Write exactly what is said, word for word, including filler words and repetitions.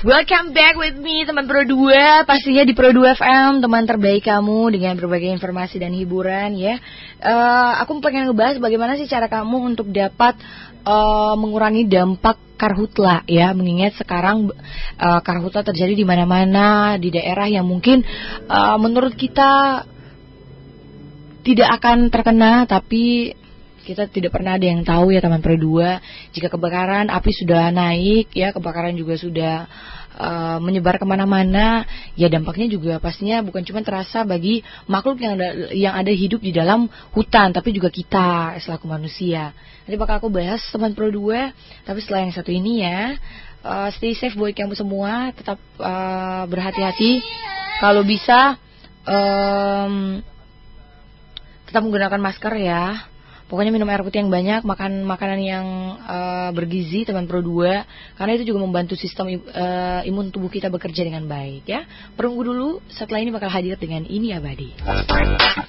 Welcome back with me teman Pro dua, pastinya di Pro dua F M, teman terbaik kamu dengan berbagai informasi dan hiburan ya. Uh, aku pengen ngebahas bagaimana sih cara kamu untuk dapat uh, mengurangi dampak karhutla ya, mengingat sekarang uh, karhutla terjadi di mana-mana di daerah yang mungkin uh, menurut kita tidak akan terkena, tapi kita tidak pernah ada yang tahu ya teman Pro dua. Jika kebakaran, api sudah naik ya, kebakaran juga sudah uh, menyebar kemana-mana. Ya dampaknya juga pastinya bukan cuma terasa bagi makhluk yang ada, yang ada hidup di dalam hutan, tapi juga kita selaku manusia. Nanti bakal aku bahas teman Pro dua. Tapi setelah yang satu ini ya, uh, stay safe buat kamu semua. Tetap uh, berhati-hati. Kalau bisa um, tetap menggunakan masker ya. Pokoknya minum air putih yang banyak, makan makanan yang uh, bergizi teman Pro dua, karena itu juga membantu sistem uh, imun tubuh kita bekerja dengan baik ya. Perunggu dulu, setelah ini bakal hadir dengan Ini Abadi.